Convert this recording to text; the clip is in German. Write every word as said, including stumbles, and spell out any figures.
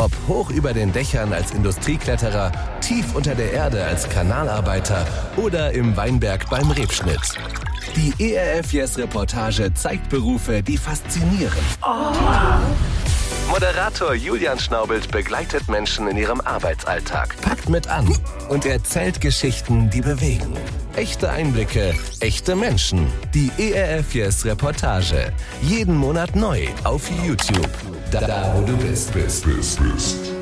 Ob hoch über den Dächern als Industriekletterer, tief unter der Erde als Kanalarbeiter oder im Weinberg beim Rebschnitt. Die E R F Yes Reportage zeigt Berufe, die faszinieren. Oh. Moderator Julian Schnaubelt begleitet Menschen in ihrem Arbeitsalltag, packt mit an und erzählt Geschichten, die bewegen. Echte Einblicke, echte Menschen. Die E R F Yes Reportage. Jeden Monat neu auf YouTube. Da, da wo du bist, bist, bist, bist.